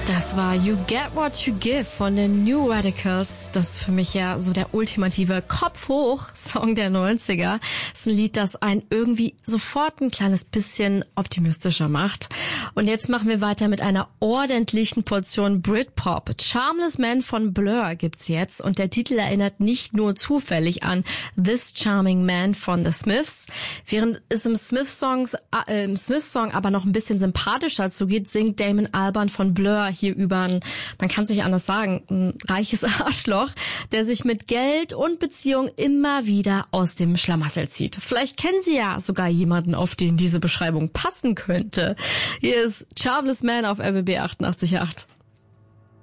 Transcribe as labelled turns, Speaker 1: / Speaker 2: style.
Speaker 1: Das war You Get What You Give von den New Radicals. Das ist für mich ja so der ultimative Kopf-hoch-Song der 90er. Das ist ein Lied, das einen irgendwie sofort ein kleines bisschen optimistischer macht. Und jetzt machen wir weiter mit einer ordentlichen Portion Britpop. Charmless Man von Blur gibt's jetzt und der Titel erinnert nicht nur zufällig an This Charming Man von The Smiths. Während es im Smiths-Song aber noch ein bisschen sympathischer zugeht, singt Damon Albarn von Blur hier über man kann es nicht anders sagen, ein reiches Arschloch, der sich mit Geld und Beziehung immer wieder aus dem Schlamassel zieht. Vielleicht kennen Sie ja sogar jemanden, auf den diese Beschreibung passen könnte. Hier ist Charmless Man auf RBB 88.8.